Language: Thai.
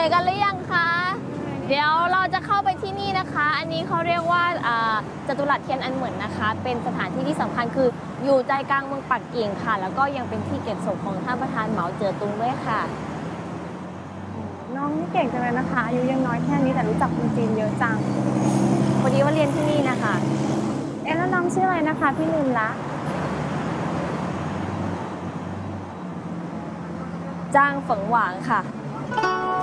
อยกันหรือยังคะเดี๋ยวเราจะเข้าไปที่นี่นะคะ อันนี้เขาเรียกว่าจตุรัสเทียนอันเหมือนนะคะเป็นสถานที่ที่สำคัญคืออยู่ใจกลางเมืองปักกิ่งค่ะ แล้วก็ยังเป็นที่เก็บศพของท่านประธานเหมาเจ๋อตุงด้วยค่ะน้องนี่เก่งจังเลยนะคะอายุยังน้อยแค่นี้แต่รู้จักคนจีนเยอะจังพอดีว่าเรียนที่นี่นะคะแล้วน้องชื่ออะไรนะคะพี่ลืมละจ้างฝังหวางค่ะ